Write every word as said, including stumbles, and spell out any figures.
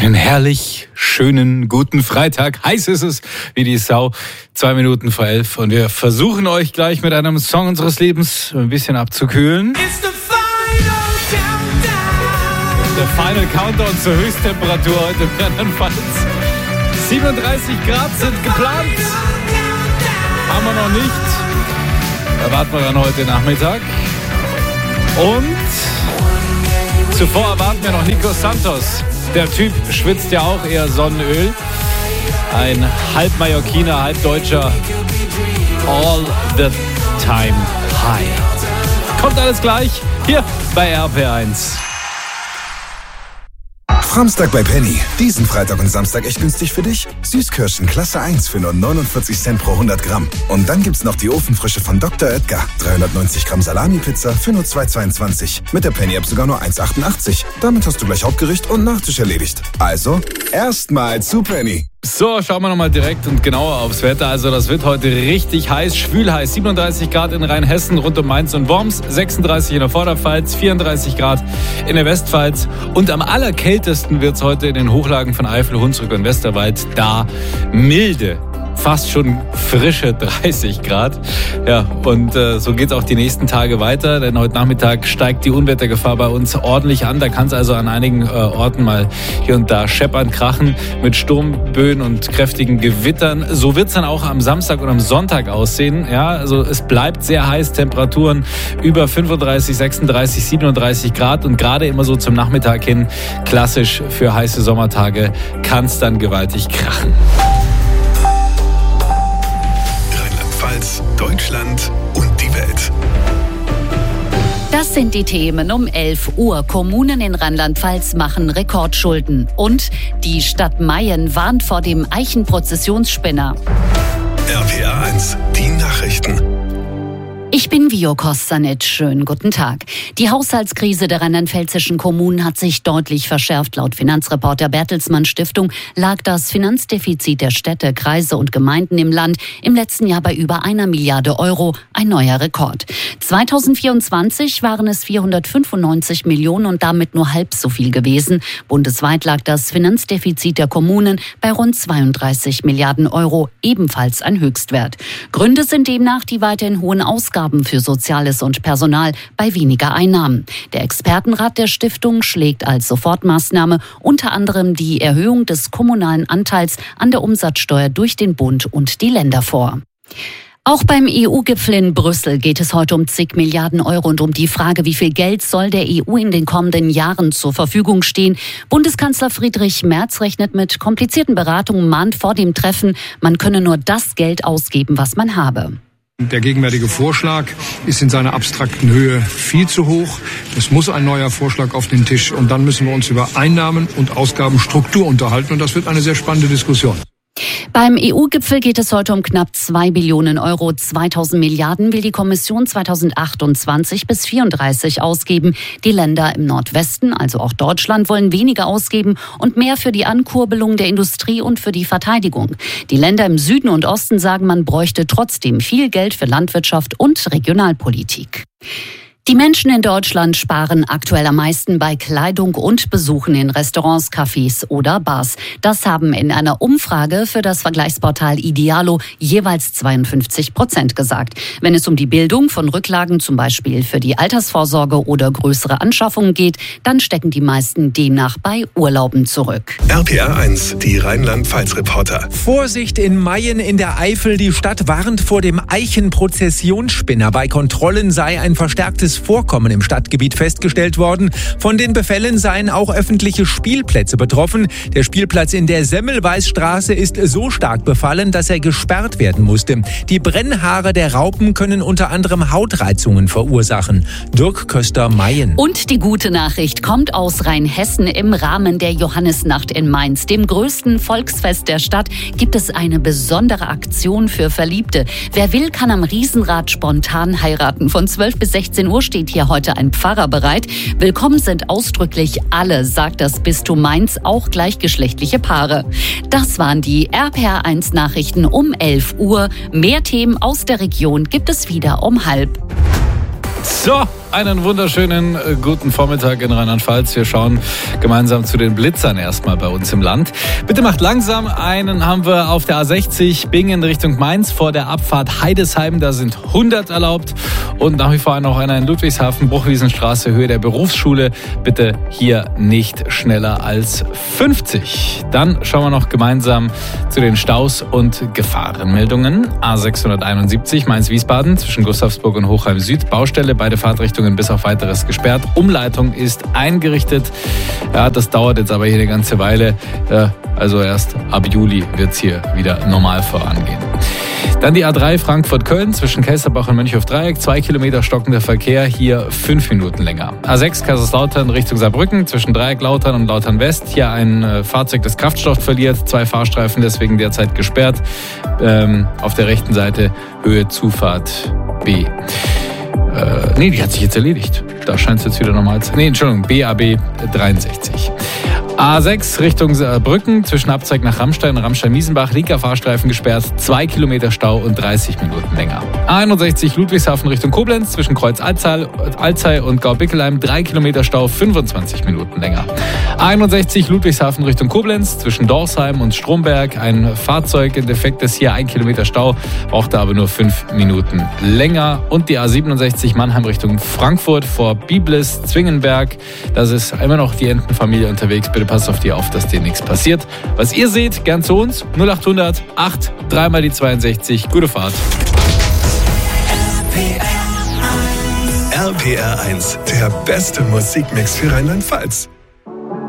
Einen herrlich schönen guten Freitag. Heiß ist es wie die Sau. Zwei Minuten vor elf. Und wir versuchen euch gleich mit einem Song unseres Lebens ein bisschen abzukühlen. Der Final Countdown zur Höchsttemperatur heute in Rheinland-Pfalz. siebenunddreißig Grad sind geplant. Haben wir noch nicht. Erwarten wir dann heute Nachmittag. Und zuvor erwarten wir noch Nico Santos. Der Typ schwitzt ja auch eher Sonnenöl. Ein halb Mallorquiner, halb Deutscher. All the time high. Kommt alles gleich hier bei R P R eins. Samstag bei Penny. Diesen Freitag und Samstag echt günstig für dich. Süßkirschen Klasse eins für nur neunundvierzig Cent pro hundert Gramm. Und dann gibt's noch die Ofenfrische von Doktor Oetker. dreihundertneunzig Gramm Salami-Pizza für nur zwei Euro zweiundzwanzig. Mit der Penny-App sogar nur eins Euro achtundachtzig. Damit hast du gleich Hauptgericht und Nachtisch erledigt. Also, erstmal zu Penny. So, schauen wir nochmal direkt und genauer aufs Wetter. Also das wird heute richtig heiß, schwülheiß. siebenunddreißig Grad in Rheinhessen, rund um Mainz und Worms, sechsunddreißig in der Vorderpfalz, vierunddreißig Grad in der Westpfalz. Und am allerkältesten wird es heute in den Hochlagen von Eifel, Hunsrück und Westerwald. Da milde, fast schon frische dreißig Grad. Ja, und äh, so geht es auch die nächsten Tage weiter, denn heute Nachmittag steigt die Unwettergefahr bei uns ordentlich an. Da kann es also an einigen äh, Orten mal hier und da scheppern, krachen mit Sturmböen und kräftigen Gewittern. So wird es dann auch am Samstag und am Sonntag aussehen. Ja, also es bleibt sehr heiß, Temperaturen über fünfunddreißig, sechsunddreißig, siebenunddreißig Grad und gerade immer so zum Nachmittag hin, klassisch für heiße Sommertage, kann es dann gewaltig krachen. Deutschland und die Welt. Das sind die Themen um elf Uhr. Kommunen in Rheinland-Pfalz machen Rekordschulden. Und die Stadt Mayen warnt vor dem Eichenprozessionsspinner. R P R eins, die Nachrichten. Ich bin Vio Kostanic. Schönen guten Tag. Die Haushaltskrise der rheinland-pfälzischen Kommunen hat sich deutlich verschärft. Laut Finanzreporter Bertelsmann Stiftung lag das Finanzdefizit der Städte, Kreise und Gemeinden im Land im letzten Jahr bei über einer Milliarde Euro. Ein neuer Rekord. zweitausendvierundzwanzig waren es vierhundertfünfundneunzig Millionen und damit nur halb so viel gewesen. Bundesweit lag das Finanzdefizit der Kommunen bei rund zweiunddreißig Milliarden Euro, ebenfalls ein Höchstwert. Gründe sind demnach die weiterhin hohen Ausgaben für Soziales und Personal bei weniger Einnahmen. Der Expertenrat der Stiftung schlägt als Sofortmaßnahme unter anderem die Erhöhung des kommunalen Anteils an der Umsatzsteuer durch den Bund und die Länder vor. Auch beim E U-Gipfel in Brüssel geht es heute um zig Milliarden Euro und um die Frage, wie viel Geld soll der E U in den kommenden Jahren zur Verfügung stehen. Bundeskanzler Friedrich Merz rechnet mit komplizierten Beratungen, mahnt vor dem Treffen, man könne nur das Geld ausgeben, was man habe. Der gegenwärtige Vorschlag ist in seiner abstrakten Höhe viel zu hoch. Es muss ein neuer Vorschlag auf den Tisch und dann müssen wir uns über Einnahmen und Ausgabenstruktur unterhalten und das wird eine sehr spannende Diskussion. Beim E U-Gipfel geht es heute um knapp zwei Billionen Euro. zweitausend Milliarden will die Kommission zweitausendachtundzwanzig bis vierunddreißig ausgeben. Die Länder im Nordwesten, also auch Deutschland, wollen weniger ausgeben und mehr für die Ankurbelung der Industrie und für die Verteidigung. Die Länder im Süden und Osten sagen, man bräuchte trotzdem viel Geld für Landwirtschaft und Regionalpolitik. Die Menschen in Deutschland sparen aktuell am meisten bei Kleidung und Besuchen in Restaurants, Cafés oder Bars. Das haben in einer Umfrage für das Vergleichsportal Idealo jeweils zweiundfünfzig Prozent gesagt. Wenn es um die Bildung von Rücklagen, zum Beispiel für die Altersvorsorge oder größere Anschaffungen geht, dann stecken die meisten demnach bei Urlauben zurück. R P R eins, die Rheinland-Pfalz-Reporter. Vorsicht in Mayen in der Eifel. Die Stadt warnt vor dem Eichenprozessionsspinner. Bei Kontrollen sei ein verstärktes Vorkommen im Stadtgebiet festgestellt worden. Von den Befällen seien auch öffentliche Spielplätze betroffen. Der Spielplatz in der Semmelweisstraße ist so stark befallen, dass er gesperrt werden musste. Die Brennhaare der Raupen können unter anderem Hautreizungen verursachen. Dirk Köster, Mayen. Und die gute Nachricht kommt aus Rheinhessen. Im Rahmen der Johannisnacht in Mainz, dem größten Volksfest der Stadt, gibt es eine besondere Aktion für Verliebte. Wer will, kann am Riesenrad spontan heiraten. Von zwölf bis sechzehn Uhr steht hier heute ein Pfarrer bereit. Willkommen sind ausdrücklich alle, sagt das Bistum Mainz, auch gleichgeschlechtliche Paare. Das waren die R P R eins Nachrichten um elf Uhr. Mehr Themen aus der Region gibt es wieder um halb. So, einen wunderschönen äh, guten Vormittag in Rheinland-Pfalz. Wir schauen gemeinsam zu den Blitzern erstmal bei uns im Land. Bitte macht langsam. Einen haben wir auf der A sechzig Bingen Richtung Mainz vor der Abfahrt Heidesheim. Da sind hundert erlaubt. Und nach wie vor noch einer in Ludwigshafen, Bruchwiesenstraße, Höhe der Berufsschule. Bitte hier nicht schneller als fünfzig. Dann schauen wir noch gemeinsam zu den Staus und Gefahrenmeldungen. A sechshunderteinundsiebzig Mainz-Wiesbaden zwischen Gustavsburg und Hochheim Süd. Baustelle, beide Fahrtrichtungen bis auf weiteres gesperrt. Umleitung ist eingerichtet. Ja, das dauert jetzt aber hier eine ganze Weile. Ja, also erst ab Juli wird es hier wieder normal vorangehen. Dann die A drei Frankfurt-Köln zwischen Kelsterbach und Mönchhof-Dreieck. Zwei Kilometer stockender Verkehr, hier fünf Minuten länger. A sechs Kaiserslautern Richtung Saarbrücken zwischen Dreieck-Lautern und Lautern-West. Hier ein äh, Fahrzeug, das Kraftstoff verliert. Zwei Fahrstreifen deswegen derzeit gesperrt. Ähm, auf der rechten Seite Höhe Zufahrt B. Äh, nee, die hat sich jetzt erledigt. Da scheint es jetzt wieder normal zu... Nee, Entschuldigung, B A B dreiundsechzig. A sechs Richtung Brücken zwischen Abzweig nach Rammstein und Rammstein-Miesenbach. Linker Fahrstreifen gesperrt, zwei Kilometer Stau und dreißig Minuten länger. A einundsechzig Ludwigshafen Richtung Koblenz zwischen Kreuz Alzey und Gau-Bickelheim. drei Kilometer Stau, fünfundzwanzig Minuten länger. A einundsechzig Ludwigshafen Richtung Koblenz zwischen Dorsheim und Stromberg. Ein Fahrzeug in defektes hier, ein Kilometer Stau, brauchte aber nur fünf Minuten länger. Und die A siebenundsechzig Mannheim Richtung Frankfurt vor Biblis, Zwingenberg. Das ist immer noch die Entenfamilie unterwegs. Bitte passt auf die auf, dass dir nichts passiert. Was ihr seht, gern zu uns. null achthundert acht, dreimal die zweiundsechzig. Gute Fahrt. R P R eins, der beste Musikmix für Rheinland-Pfalz.